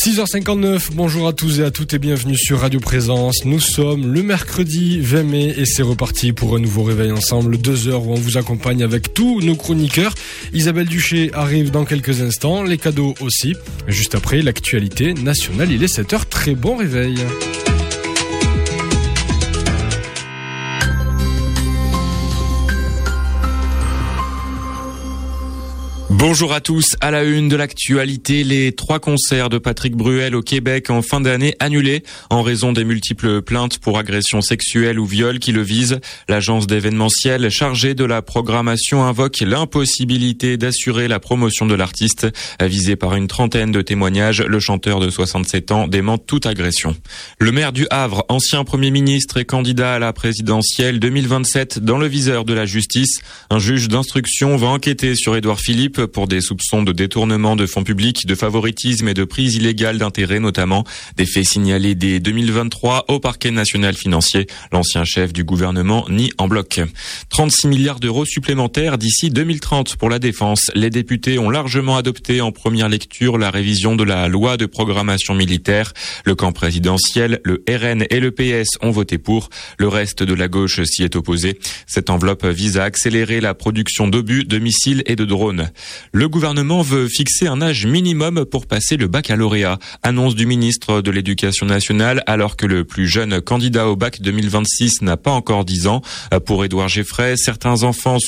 6h59, bonjour à tous et à toutes et bienvenue sur Radio Présence. Nous sommes le mercredi 20 mai et c'est reparti pour un nouveau réveil ensemble, 2 heures où on vous accompagne avec tous nos chroniqueurs. Isabelle Duché arrive dans quelques instants, les cadeaux aussi. Juste après, l'actualité nationale, il est 7h, très bon réveil. Bonjour à tous, à la une de l'actualité, les 3 concerts de Patrick Bruel au Québec en fin d'année annulés en raison des multiples plaintes pour agressions sexuelles ou viols qui le visent. L'agence d'événementiel chargée de la programmation invoque l'impossibilité d'assurer la promotion de l'artiste. Visé par une trentaine de témoignages, le chanteur de 67 ans dément toute agression. Le maire du Havre, ancien Premier ministre et candidat à la présidentielle 2027 dans le viseur de la justice, un juge d'instruction va enquêter sur Édouard Philippe pour des soupçons de détournement de fonds publics, de favoritisme et de prise illégale d'intérêts notamment. Des faits signalés dès 2023 au parquet national financier. L'ancien chef du gouvernement nie en bloc. 36 milliards d'euros supplémentaires d'ici 2030 pour la défense. Les députés ont largement adopté en première lecture la révision de la loi de programmation militaire. Le camp présidentiel, le RN et le PS ont voté pour. Le reste de la gauche s'y est opposé. Cette enveloppe vise à accélérer la production d'obus, de missiles et de drones. Le gouvernement veut fixer un âge minimum pour passer le baccalauréat. Annonce du ministre de l'Éducation nationale alors que le plus jeune candidat au bac 2026 n'a pas encore 10 ans. Pour Édouard Geffray, certains enfants